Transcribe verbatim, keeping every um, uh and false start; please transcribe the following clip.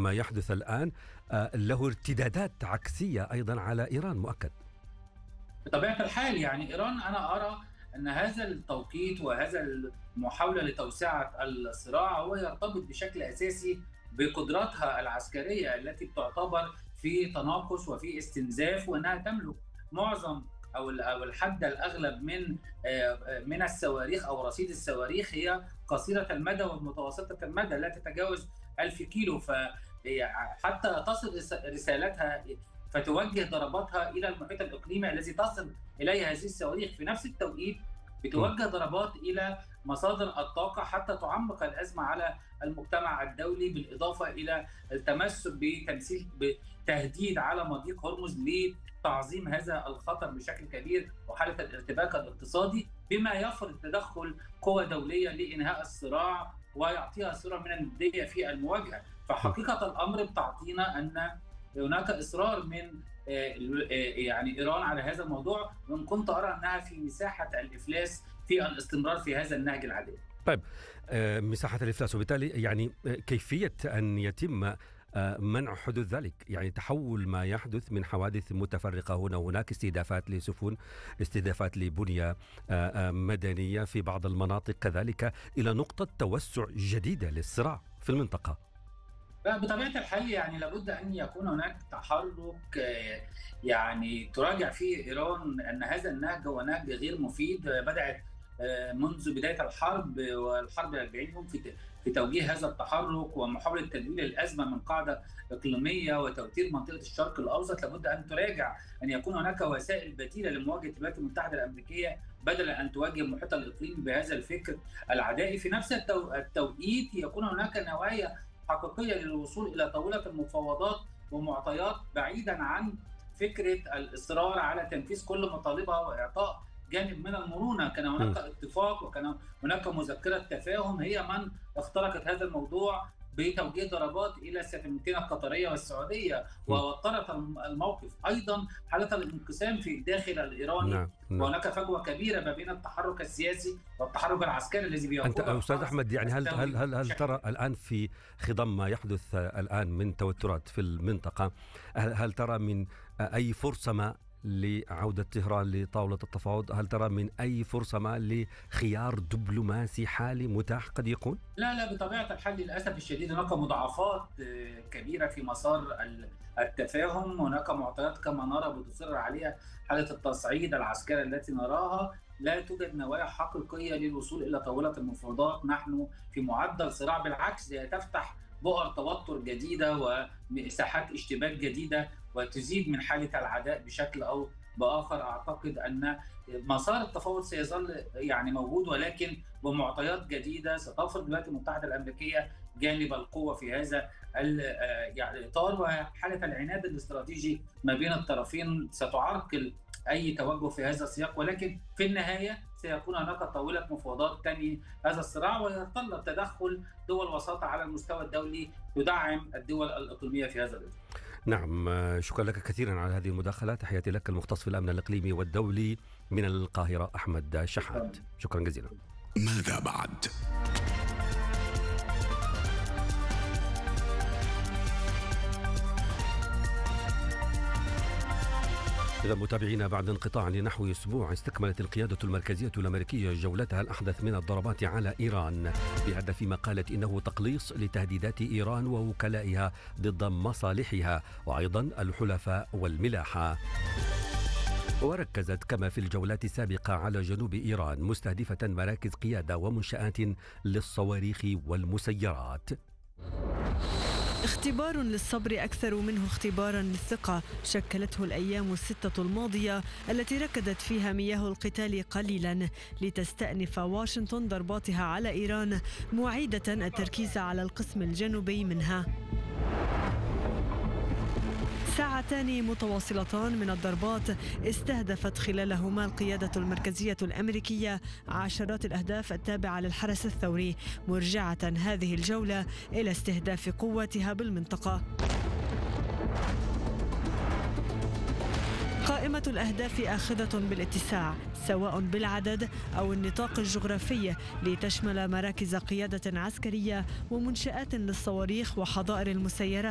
ما يحدث الآن له ارتدادات عكسية أيضا على إيران مؤكد. بطبيعة الحال يعني إيران أنا أرى أن هذا التوقيت وهذا المحاولة لتوسعة الصراع هو يرتبط بشكل أساسي بقدراتها العسكرية التي تعتبر في تناقص وفي استنزاف، وأنها تملك معظم أو الحد الأغلب من من الصواريخ أو رصيد الصواريخ هي قصيرة المدى ومتوسطة المدى لا تتجاوز ألف كيلو، فحتى تصل رسالتها فتوجه ضرباتها إلى المحيط الإقليمي الذي تصل إليه هذه الصواريخ. في نفس التوقيت بتوجه ضربات إلى مصادر الطاقة حتى تعمق الأزمة على المجتمع الدولي، بالإضافة إلى التمسك بتمثيل بتهديد على مضيق هرمز لتعظيم هذا الخطر بشكل كبير وحالة الارتباك الاقتصادي، بما يفرض تدخل قوى دولية لإنهاء الصراع ويعطيها صورة من الندية في المواجهة. فحقيقة الأمر بتعطينا أن هناك إصرار من يعني إيران على هذا الموضوع، وإن كنت أرى أنها في مساحة الإفلاس في الاستمرار في هذا النهج العادي. طيب مساحة الإفلاس، وبالتالي يعني كيفية أن يتم منع حدوث ذلك، يعني تحول ما يحدث من حوادث متفرقة هنا وهناك، استهدافات لسفن، استهدافات لبنية مدنية في بعض المناطق كذلك، إلى نقطة توسع جديدة للصراع في المنطقة. بطبيعة الحال يعني لابد أن يكون هناك تحرك يعني تراجع فيه إيران أن هذا النهج هو نهج غير مفيد. بدأت منذ بداية الحرب والحرب الأربعين يوم في في توجيه هذا التحرك ومحاولة تدوير الأزمة من قاعدة إقليمية وتوتير منطقة الشرق الأوسط. لابد أن تراجع أن يكون هناك وسائل بديلة لمواجهة الولايات المتحدة الأمريكية بدل أن تواجه المحيط الإقليمي بهذا الفكر العدائي. في نفس التوقيت يكون هناك نوايا حقيقية للوصول إلى طاولة المفاوضات ومعطيات بعيدا عن فكرة الإصرار على تنفيذ كل مطالبها وإعطاء جانب من المرونة. كان هناك اتفاق وكان هناك مذكرة تفاهم هي من اخترقت هذا الموضوع بتوجيه ضربات إلى السفينتين القطرية والسعودية ووترت الموقف. أيضا حالة الانقسام في الداخل الإيراني، نعم. وهناك فجوة كبيرة ما بين التحرك السياسي والتحرك العسكري الذي بيقوم. أنت أستاذ أحمد يعني هل هل هل, هل ترى الآن في خضم ما يحدث الآن من توترات في المنطقة، هل, هل ترى من أي فرصة ما لعودة طهران لطاولة التفاوض؟ هل ترى من أي فرصة ما لخيار دبلوماسي حالي متاح قد يكون؟ لا لا بطبيعة الحال للأسف الشديد هناك مضاعفات كبيرة في مسار التفاهم. هناك معطيات كما نرى بتصر عليها حالة التصعيد العسكري التي نراها. لا توجد نوايا حقيقية للوصول إلى طاولة المفاوضات. نحن في معدل صراع، بالعكس هي تفتح بؤر توتر جديدة ومساحات اشتباك جديدة وتزيد من حالة العداء بشكل أو بآخر. أعتقد أن مسار التفاوض سيظل يعني موجود، ولكن بمعطيات جديدة ستفرض الولايات المتحدة الأمريكية جانب القوة في هذا الإطار، وحالة العناد الاستراتيجي ما بين الطرفين ستعرقل أي توجه في هذا السياق. ولكن في النهاية سيكون هناك طاولة مفاوضات تنهي هذا الصراع، ويتطلب تدخل دول وساطة على المستوى الدولي تدعم الدول الإقليمية في هذا الإطار. نعم، شكرا لك كثيرا على هذه المداخلة. تحياتي لك المختص في الأمن الإقليمي والدولي من القاهرة أحمد شحات، شكرا جزيلا. ماذا بعد؟ إذا متابعينا، بعد انقطاع لنحو أسبوع استكملت القيادة المركزية الأمريكية جولتها الأحدث من الضربات على إيران بهدف ما قالت إنه تقليص لتهديدات إيران ووكلائها ضد مصالحها وأيضا الحلفاء والملاحة. وركزت كما في الجولات السابقة على جنوب إيران مستهدفة مراكز قيادة ومنشآت للصواريخ والمسيرات. اختبار للصبر أكثر منه اختبارا للثقة شكلته الأيام الستة الماضية التي ركدت فيها مياه القتال قليلا لتستأنف واشنطن ضرباتها على إيران، معيدة التركيز على القسم الجنوبي منها. ساعتان متواصلتان من الضربات استهدفت خلالهما القيادة المركزية الأمريكية عشرات الأهداف التابعة للحرس الثوري، مرجعة هذه الجولة إلى استهداف قواتها بالمنطقة. قائمة الأهداف آخذة بالاتساع سواء بالعدد أو النطاق الجغرافي، لتشمل مراكز قيادة عسكرية ومنشآت للصواريخ وحظائر المسيرات.